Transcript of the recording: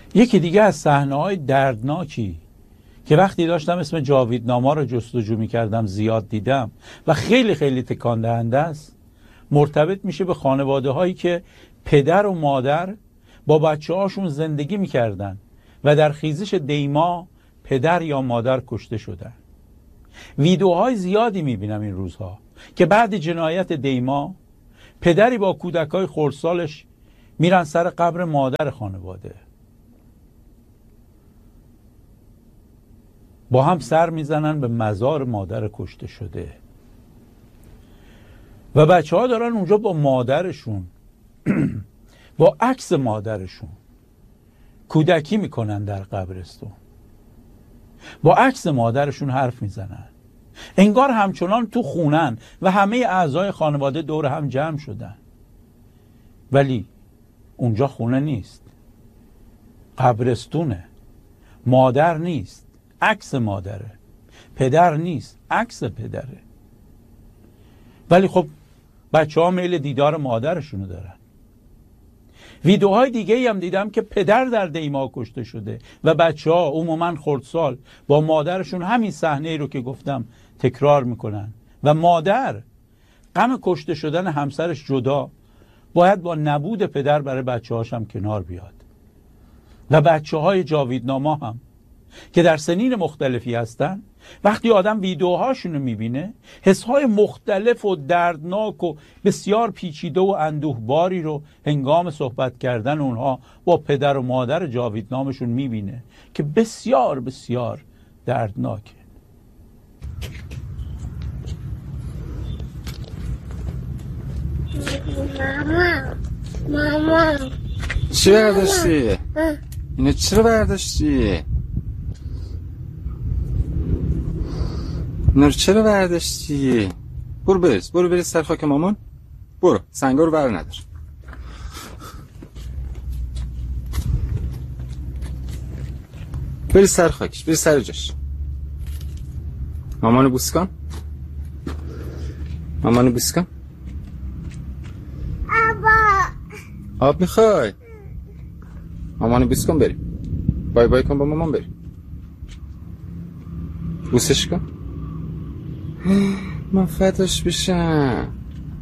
یکی دیگه از صحنه‌های دردناکی که وقتی داشتم اسم جاویدنامه رو جستجو می‌کردم زیاد دیدم و خیلی خیلی تکان دهنده است، مرتبط میشه به خانواده‌هایی که پدر و مادر با بچه‌هاشون زندگی می‌کردن و در خیزش دیما پدر یا مادر کشته شدن. ویدیوهای زیادی می‌بینم این روزها که بعد جنایت دیما پدری با کودکای خردسالش میرن سر قبر مادر خانواده، با هم سر میزنن به مزار مادر کشته شده و بچه ها دارن اونجا با مادرشون با عکس مادرشون کودکی میکنن در قبرستون، با عکس مادرشون حرف میزنن، انگار همچنان تو خونن و همه اعضای خانواده دور هم جمع شدن، ولی اونجا خونه نیست، قبرستونه. مادر نیست، عکس مادره. پدر نیست، عکس پدره. ولی خب بچه ها میل دیدار مادرشونو دارن. ویدیوهای دیگه هم دیدم که پدر در دیما کشته شده و بچه ها عموماً خردسال با مادرشون همین صحنه رو که گفتم تکرار میکنن و مادر غم کشته شدن همسرش جدا باید با نبود پدر برای بچه هاش هم کنار بیاد. و بچه های جاویدنامه هم که در سنین مختلفی هستن، وقتی آدم ویدیوهاشون رو میبینه حسهای مختلف و دردناک و بسیار پیچیده و اندوهباری رو هنگام صحبت کردن اونها با پدر و مادر جاویدنامشون میبینه که بسیار بسیار دردناکه. ماما چی برداشتی؟ اینو چرا برداشتی؟ اینو چرا برداشتی؟ برو بریز سر خاک مامان. برو سنگا رو بر ندار. بریز سر خاکش، بریز سر جاش. مامانو بوس کن. مامانو بوس کن. آب میخوای؟ مامانو بوس کن بریم. بای بای کن با مامان بریم. بوسش کن. من فداش بشم.